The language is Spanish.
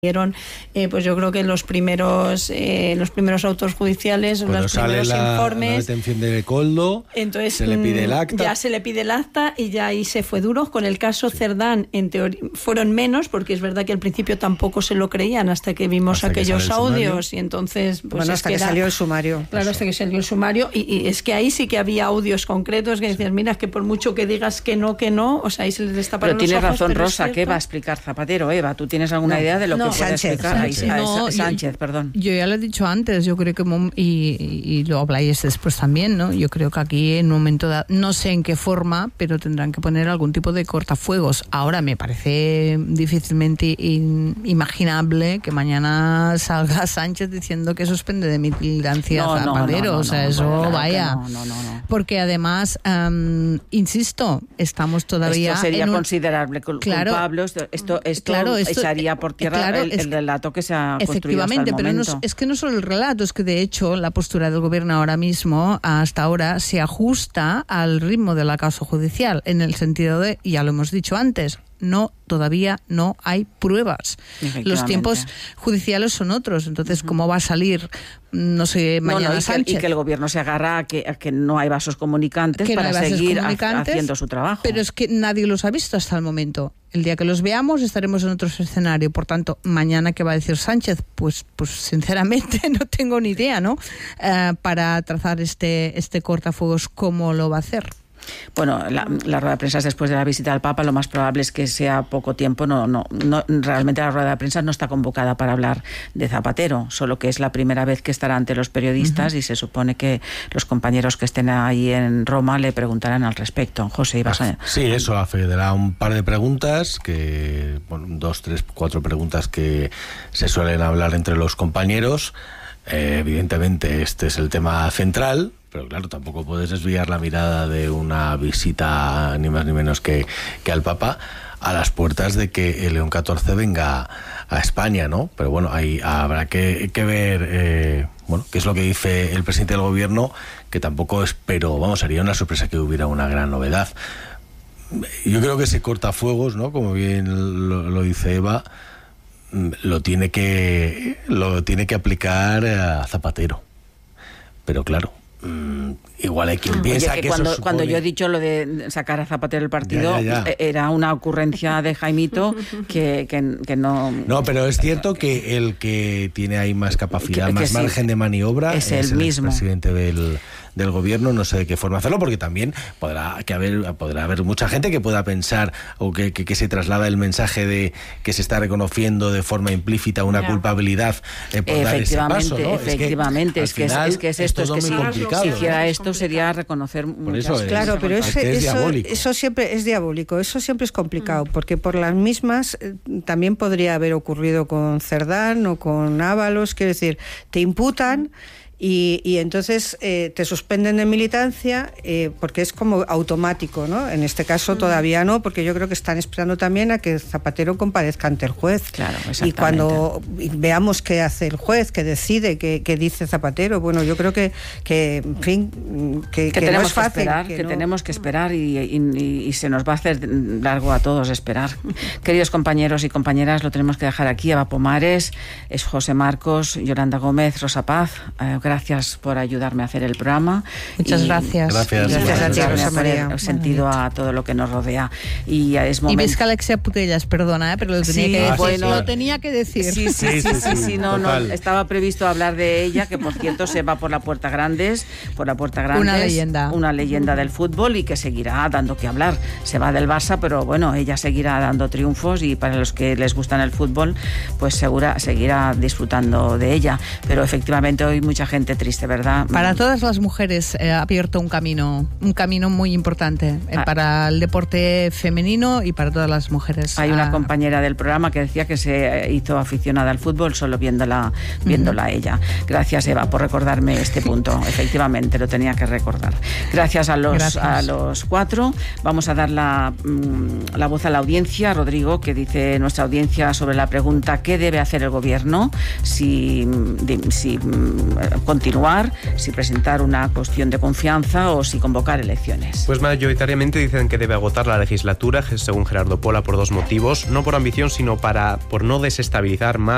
Pues yo creo que los primeros autos judiciales, cuando los primeros informes, la detención de Koldo, entonces se le pide el acta. Ya se le pide el acta y ya ahí se fue duro. Con el caso Cerdán, en teoría, fueron menos, porque es verdad que al principio tampoco se lo creían hasta que vimos aquellos audios y entonces pues hasta que salió el sumario. Claro, hasta que salió el sumario y es que ahí sí que había audios concretos que decías, mira, que por mucho que digas que no, o sea, ahí se les destaparon los ojos. Pero tienes razón, Rosa, ¿qué va a explicar Zapatero, Eva? ¿Tú tienes alguna idea de lo que puede explicar? Sánchez, perdón. Yo ya lo he dicho antes, yo creo que, y lo habláis después también, ¿no? Yo creo que aquí en un momento dado, no sé en qué forma, pero tendrán que poner algún tipo de cortafuegos. Ahora me parece difícilmente imaginable que mañana salga Sánchez diciendo que suspende de militancia a Zapatero. O sea, eso vaya. No. Porque además, insisto, estamos todavía... Esto sería considerable culpable. Esto echaría por tierra el relato que se ha construido hasta el momento. Pero es que no solo el relato, es que de hecho la postura del gobierno ahora mismo, hasta ahora, se ajusta al ritmo de la causa judicial, en el sentido de, ya lo hemos dicho antes, todavía no hay pruebas. Los tiempos judiciales son otros, entonces ¿cómo va a salir, no sé, mañana Sánchez? Y que el gobierno se agarra a que no hay vasos comunicantes para seguir haciendo su trabajo. Pero es que nadie los ha visto hasta el momento. El día que los veamos estaremos en otro escenario. Por tanto, mañana, ¿qué va a decir Sánchez? Pues sinceramente no tengo ni idea, ¿no? Para trazar este cortafuegos, ¿cómo lo va a hacer? Bueno, la rueda de prensa después de la visita al Papa, lo más probable es que sea poco tiempo. No, realmente la rueda de prensa no está convocada para hablar de Zapatero, solo que es la primera vez que estará ante los periodistas y se supone que los compañeros que estén ahí en Roma le preguntarán al respecto. José, ibas a... Sí, eso, dará un par de preguntas, 2, 3, 4 preguntas que se suelen hablar entre los compañeros. Evidentemente este es el tema central, pero claro, tampoco puedes desviar la mirada de una visita ni más ni menos que al Papa, a las puertas de que el León XIV venga a España, ¿no? Pero bueno, ahí habrá que ver qué es lo que dice el presidente del gobierno, que tampoco espero, sería una sorpresa que hubiera una gran novedad. Yo creo que ese cortafuegos, ¿no? Como bien lo dice Eva, lo tiene que aplicar a Zapatero. Pero claro, igual hay quien piensa que cuando yo he dicho lo de sacar a Zapatero del partido, era una ocurrencia de Jaimito que no... No, pero es cierto que el que tiene ahí más capacidad, más margen de maniobra es el mismo presidente del gobierno. No sé de qué forma hacerlo, porque también podrá haber mucha gente que pueda pensar o que se traslada el mensaje de que se está reconociendo de forma implícita una culpabilidad por dar ese paso, ¿no? Efectivamente, es que si hiciera esto sería reconocer muchas cosas. Claro, pero eso siempre es diabólico, eso siempre es complicado, porque por las mismas también podría haber ocurrido con Cerdán o con Ábalos, quiero decir, te imputan y entonces te suspenden de militancia porque es como automático, ¿no? En este caso todavía no, porque yo creo que están esperando también a que Zapatero comparezca ante el juez. Claro, exactamente. Y cuando veamos qué hace el juez, qué decide, qué dice Zapatero, bueno, yo creo que en fin, que tenemos no es fácil. Tenemos que esperar y se nos va a hacer largo a todos esperar. Queridos compañeros y compañeras, lo tenemos que dejar aquí. Eva Pomares, es José Marcos, Yolanda Gómez, Rosa Paz. Gracias por ayudarme a hacer el programa. Muchas gracias. Gracias a ti, Rosa María. El sentido a todo lo que nos rodea. Y es momento... Y ves que Alexia Putellas, perdona, pero lo tenía que decir. Sí, estaba previsto hablar de ella, que por cierto se va por la Puerta Grandes. Una leyenda del fútbol y que seguirá dando que hablar. Se va del Barça, pero bueno, ella seguirá dando triunfos y para los que les gustan el fútbol, pues seguirá disfrutando de ella. Pero efectivamente hoy mucha gente triste, ¿verdad? Para todas las mujeres ha abierto un camino muy importante para el deporte femenino y para todas las mujeres. Hay una compañera del programa que decía que se hizo aficionada al fútbol solo viéndola ella. Gracias, Eva, por recordarme este punto. Efectivamente, lo tenía que recordar. Gracias a los cuatro. Vamos a dar la voz a la audiencia. Rodrigo, que dice nuestra audiencia sobre la pregunta ¿qué debe hacer el gobierno? Si continuar, si presentar una cuestión de confianza o si convocar elecciones. Pues mayoritariamente dicen que debe agotar la legislatura, según Gerardo Pola, por dos motivos: no por ambición, sino por no desestabilizar más